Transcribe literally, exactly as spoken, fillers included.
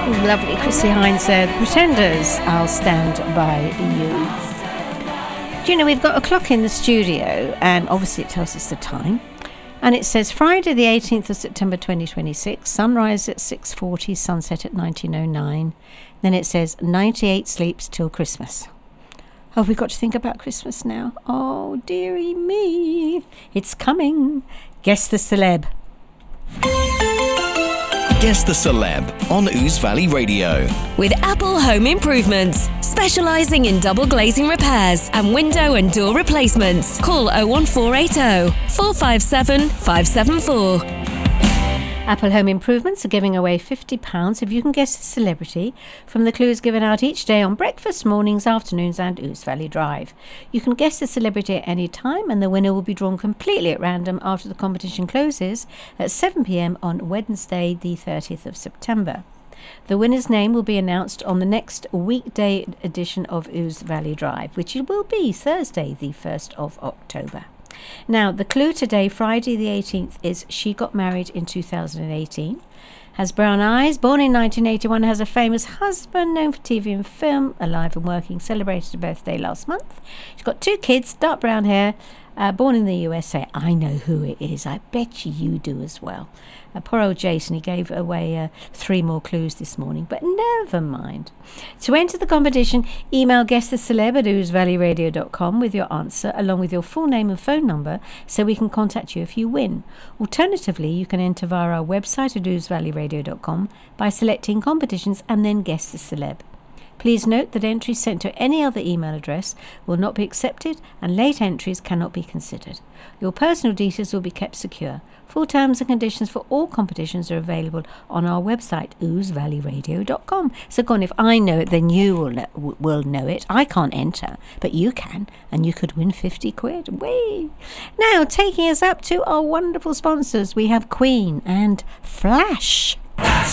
Lovely Chrissy Hines there. The Pretenders, I'll Stand By You. Do you know, we've got a clock in the studio, and obviously it tells us the time. And it says Friday the eighteenth of September twenty twenty-six, sunrise at six forty, sunset at nineteen oh nine. Then it says ninety-eight sleeps till Christmas. Have we got to think about Christmas now? Oh, dearie me. It's coming. Guess the celeb. Guess the Celeb on Ouse Valley Radio. With Apple Home Improvements, specialising in double glazing repairs and window and door replacements. Call oh one four eight oh, four five seven, five seven four. Apple Home Improvements are giving away fifty pounds if you can guess the celebrity from the clues given out each day on breakfast, mornings, afternoons and Ouse Valley Drive. You can guess the celebrity at any time, and the winner will be drawn completely at random after the competition closes at seven p.m. on Wednesday the thirtieth of September. The winner's name will be announced on the next weekday edition of Ouse Valley Drive, which it will be Thursday the first of October. Now, the clue today, Friday the eighteenth, is she got married in two thousand eighteen, has brown eyes, born in nineteen eighty-one, has a famous husband known for T V and film, alive and working, celebrated a birthday last month. She's got two kids, dark brown hair, uh, born in the U S A. I know who it is. I bet you you do as well. Uh, poor old Jason, he gave away uh, three more clues this morning, but never mind. To enter the competition, email guesstheceleb at ouse valley radio dot com with your answer, along with your full name and phone number, so we can contact you if you win. Alternatively, you can enter via our website at ouse valley radio dot com by selecting competitions and then guess the celeb. Please note that entries sent to any other email address will not be accepted, and late entries cannot be considered. Your personal details will be kept secure. Full terms and conditions for all competitions are available on our website, ouse valley radio dot com. So go on, if I know it, then you will know, will know it. I can't enter, but you can, and you could win fifty quid. Whee! Now, taking us up to our wonderful sponsors, we have Queen and Flash.